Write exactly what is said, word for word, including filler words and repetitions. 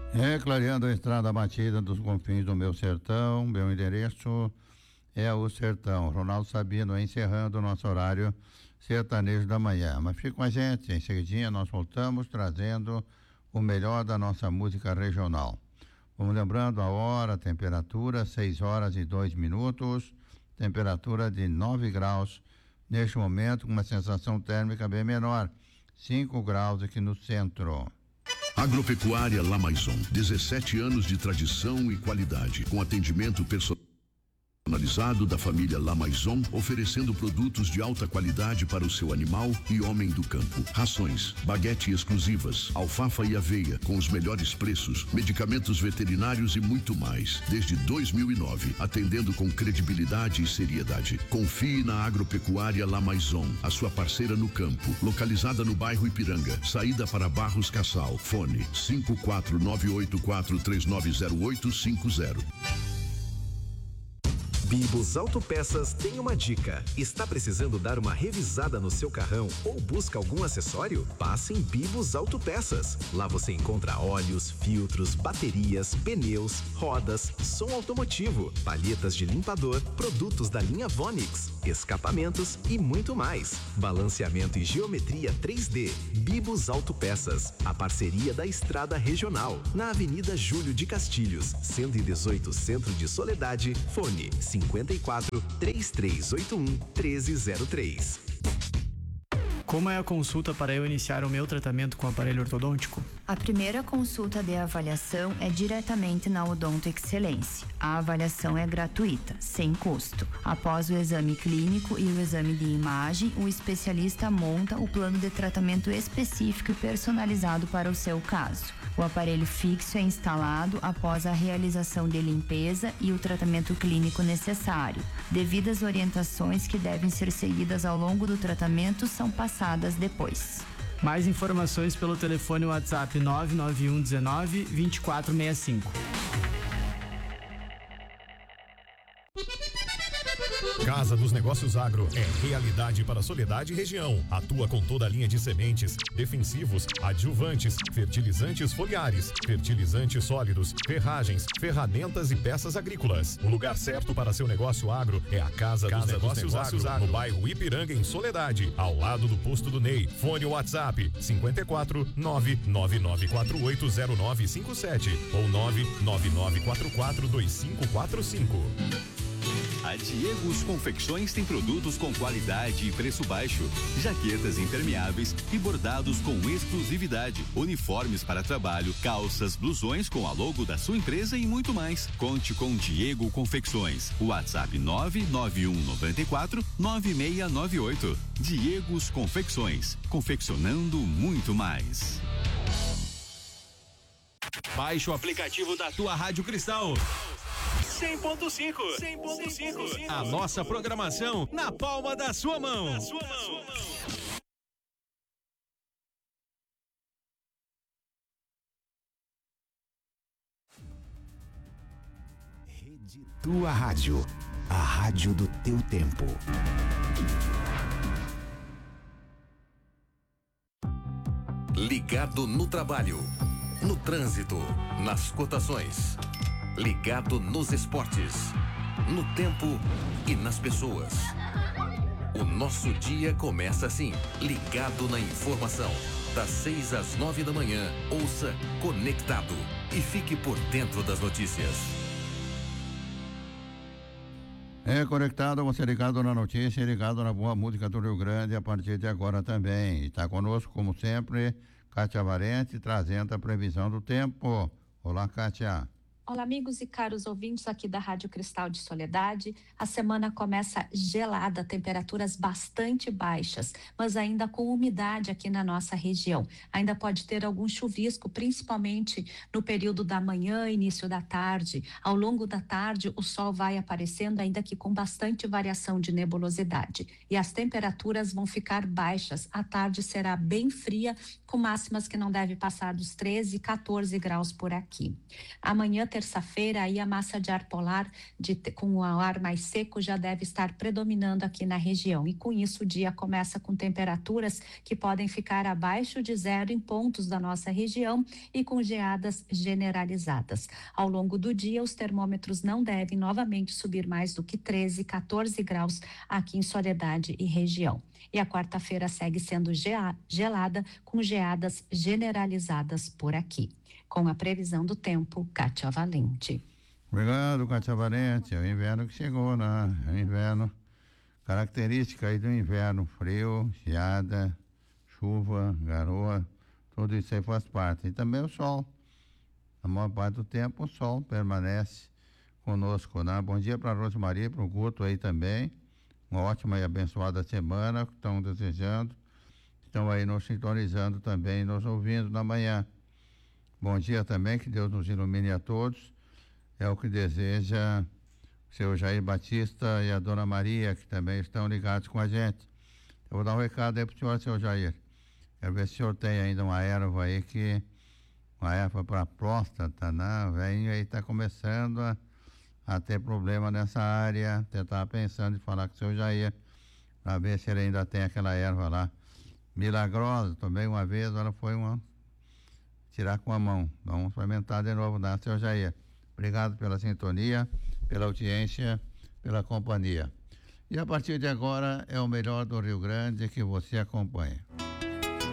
É, clareando a estrada batida dos confins do meu sertão, meu endereço é o sertão. Ronaldo Sabino encerrando o nosso horário sertanejo da manhã. Mas fica com a gente, em seguidinha nós voltamos trazendo o melhor da nossa música regional. Vamos lembrando a hora, a temperatura, seis horas e dois minutos, temperatura de nove graus neste momento, com uma sensação térmica bem menor, cinco graus aqui no centro. Agropecuária Lamaison, dezessete anos de tradição e qualidade, com atendimento personalizado da família Lamaison, oferecendo produtos de alta qualidade para o seu animal e homem do campo. Rações, baguete exclusivas, alfafa e aveia com os melhores preços, medicamentos veterinários e muito mais. Desde dois mil e nove, atendendo com credibilidade e seriedade. Confie na Agropecuária Lamaison, a sua parceira no campo, localizada no bairro Ipiranga, saída para Barros Cassal. Fone cinco quatro nove oito quatro três nove zero oito cinco zero. Bibos Autopeças tem uma dica. Está precisando dar uma revisada no seu carrão ou busca algum acessório? Passe em Bibos Autopeças. Lá você encontra óleos, filtros, baterias, pneus, rodas, som automotivo, palhetas de limpador, produtos da linha Vonix, escapamentos e muito mais. Balanceamento e geometria três D. Bibos Autopeças. A parceria da Estrada Regional. Na Avenida Júlio de Castilhos, cento e dezoito, Centro de Soledade. Fone cinquenta e quatro, três três oito um, treze zero três. Como é a consulta para eu iniciar o meu tratamento com aparelho ortodôntico? A primeira consulta de avaliação é diretamente na Odonto Excelência. A avaliação é gratuita, sem custo. Após o exame clínico e o exame de imagem, o especialista monta o plano de tratamento específico e personalizado para o seu caso. O aparelho fixo é instalado após a realização de limpeza e o tratamento clínico necessário. Devidas orientações que devem ser seguidas ao longo do tratamento são passadas depois. Mais informações pelo telefone WhatsApp nove nove um um nove, dois quatro seis cinco. Casa dos Negócios Agro é realidade para Soledade e região. Atua com toda a linha de sementes, defensivos, adjuvantes, fertilizantes foliares, fertilizantes sólidos, ferragens, ferramentas e peças agrícolas. O lugar certo para seu negócio agro é a Casa, Casa dos Negócios, Negócios agro, agro, no bairro Ipiranga, em Soledade, ao lado do posto do Ney. Fone WhatsApp cinquenta e quatro, nove nove nove quatro oito zero nove cinco sete ou nove nove nove quatro quatro dois cinco quatro cinco. A Diegos Confecções tem produtos com qualidade e preço baixo, jaquetas impermeáveis e bordados com exclusividade, uniformes para trabalho, calças, blusões com a logo da sua empresa e muito mais. Conte com Diego Confecções. WhatsApp nove nove um nove quatro nove seis nove oito. Diegos Confecções, confeccionando muito mais. Baixe o aplicativo da tua Rádio Cristal. cem ponto cinco. cem ponto cinco. A nossa programação na palma da sua mão. Da sua mão. Rede Tua Rádio. A rádio do teu tempo. Ligado no trabalho, no trânsito, nas cotações. Ligado nos esportes, no tempo e nas pessoas. O nosso dia começa assim, ligado na informação. Das seis às nove da manhã, ouça Conectado e fique por dentro das notícias. É conectado, você ligado na notícia, ligado na boa música do Rio Grande a partir de agora também. Está conosco, como sempre, Kátia Valente, trazendo a previsão do tempo. Olá, Kátia. Olá, amigos e caros ouvintes aqui da Rádio Cristal de Soledade. A semana começa gelada, temperaturas bastante baixas, mas ainda com umidade aqui na nossa região. Ainda pode ter algum chuvisco, principalmente no período da manhã, início da tarde. Ao longo da tarde, o sol vai aparecendo, ainda que com bastante variação de nebulosidade. E as temperaturas vão ficar baixas. A tarde será bem fria, com máximas que não devem passar dos treze, quatorze graus por aqui. Amanhã terá terça-feira, aí a massa de ar polar de, com o ar mais seco já deve estar predominando aqui na região. E com isso o dia começa com temperaturas que podem ficar abaixo de zero em pontos da nossa região e com geadas generalizadas. Ao longo do dia, os termômetros não devem novamente subir mais do que treze, quatorze graus aqui em Soledade e região. E a quarta-feira segue sendo gelada, com geadas generalizadas por aqui. Com a previsão do tempo, Kátia Valente. Obrigado, Kátia Valente. É o inverno que chegou, né? É o inverno, característica aí do inverno, frio, geada, chuva, garoa, tudo isso aí faz parte. E também o sol. A maior parte do tempo o sol permanece conosco, né? Bom dia para a Rosmaria, para o Guto aí também. Uma ótima e abençoada semana que estão desejando. Estão aí nos sintonizando também, nos ouvindo na manhã. Bom dia também, que Deus nos ilumine a todos. É o que deseja o seu Jair Batista e a Dona Maria, que também estão ligados com a gente. Eu vou dar um recado aí para o senhor, seu Jair. Quero ver se o senhor tem ainda uma erva aí que... Uma erva para próstata, né? O velhinho aí está começando a, a ter problema nessa área. Até estava pensando em falar com o seu Jair, para ver se ele ainda tem aquela erva lá. Milagrosa, também uma vez, ela foi uma... tirar com a mão. Vamos experimentar de novo, né, seu Jair? Obrigado pela sintonia, pela audiência, pela companhia. E a partir de agora é o melhor do Rio Grande que você acompanha.